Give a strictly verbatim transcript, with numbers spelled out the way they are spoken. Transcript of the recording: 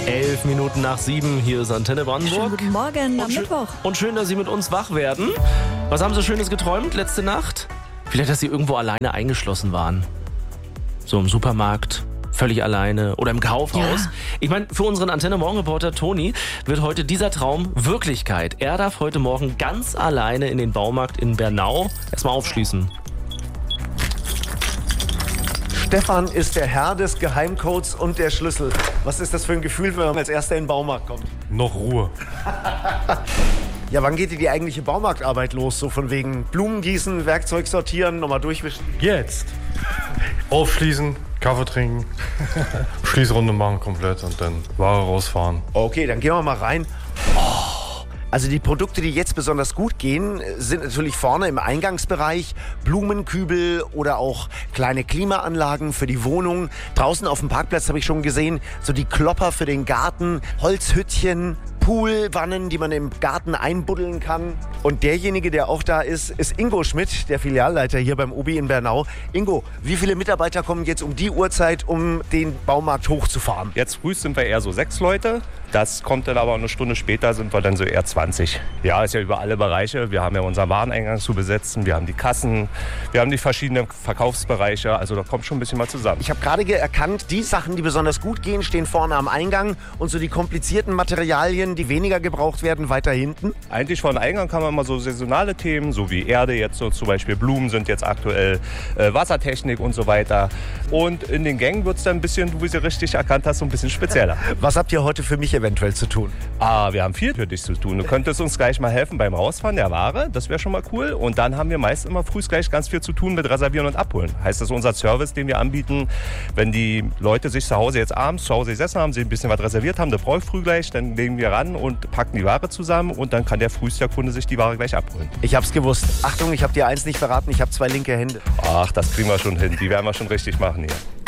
Elf Minuten nach sieben, hier ist Antenne Brandenburg. Schönen guten Morgen am schön, Mittwoch. Und schön, dass Sie mit uns wach werden. Was haben Sie Schönes geträumt letzte Nacht? Vielleicht, dass Sie irgendwo alleine eingeschlossen waren. So im Supermarkt, völlig alleine oder im Kaufhaus. Ja. Ich meine, für unseren Antenne Morgen-Reporter Toni wird heute dieser Traum Wirklichkeit. Er darf heute Morgen ganz alleine in den Baumarkt in Bernau erstmal aufschließen. Stefan ist der Herr des Geheimcodes und der Schlüssel. Was ist das für ein Gefühl, wenn man als Erster in den Baumarkt kommt? Noch Ruhe. Ja, wann geht dir die eigentliche Baumarktarbeit los? So von wegen Blumen gießen, Werkzeug sortieren, nochmal durchwischen? Jetzt. Aufschließen, Kaffee trinken, Schließrunde machen komplett und dann Ware rausfahren. Okay, dann gehen wir mal rein. Oh. Also die Produkte, die jetzt besonders gut gehen, sind natürlich vorne im Eingangsbereich Blumenkübel oder auch kleine Klimaanlagen für die Wohnung. Draußen auf dem Parkplatz habe ich schon gesehen, so die Klopper für den Garten, Holzhüttchen, Poolwannen, die man im Garten einbuddeln kann. Und derjenige, der auch da ist, ist Ingo Schmidt, der Filialleiter hier beim Obi in Bernau. Ingo, wie viele Mitarbeiter kommen jetzt um die Uhrzeit, um den Baumarkt hochzufahren? Jetzt früh sind wir eher so sechs Leute. Das kommt dann aber eine Stunde später, sind wir dann so eher zwanzig. Ja, ist ja über alle Bereiche. Wir haben ja unseren Wareneingang zu besetzen, wir haben die Kassen, wir haben die verschiedenen Verkaufsbereiche. Also da kommt schon ein bisschen mal zusammen. Ich habe gerade erkannt, die Sachen, die besonders gut gehen, stehen vorne am Eingang und so die komplizierten Materialien, die weniger gebraucht werden, weiter hinten. Eigentlich vor dem Eingang kann man mal so saisonale Themen, so wie Erde, jetzt so zum Beispiel Blumen sind jetzt aktuell, äh, Wassertechnik und so weiter. Und in den Gängen wird es dann ein bisschen, du wie sie richtig erkannt hast, so ein bisschen spezieller. Was habt ihr heute für mich eventuell zu tun? Ah, wir haben viel für dich zu tun. Du könntest uns gleich mal helfen beim Rausfahren der Ware. Das wäre schon mal cool. Und dann haben wir meist immer früh gleich ganz viel zu tun mit Reservieren und Abholen. Heißt das unser Service, den wir anbieten, wenn die Leute sich zu Hause jetzt abends zu Hause gesessen haben, sie ein bisschen was reserviert haben, da brauche ich früh gleich, dann legen wir ran und packen die Ware zusammen und dann kann der früheste Kunde sich die Ware gleich abholen. Ich hab's gewusst. Achtung, ich hab dir eins nicht verraten, ich habe zwei linke Hände. Ach, das kriegen wir schon hin. Die werden wir schon richtig machen hier.